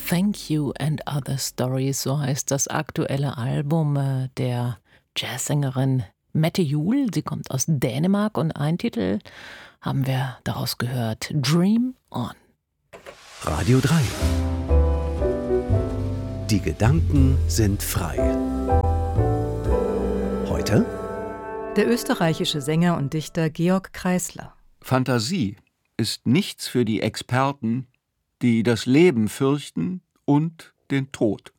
Thank You and Other Stories, so heißt das aktuelle Album der Jazzsängerin Mette Juhl. Sie kommt aus Dänemark und einen Titel haben wir daraus gehört: Dream On. Radio 3. Die Gedanken sind frei. Heute der österreichische Sänger und Dichter Georg Kreisler. Fantasie ist nichts für die Experten, die das Leben fürchten und den Tod.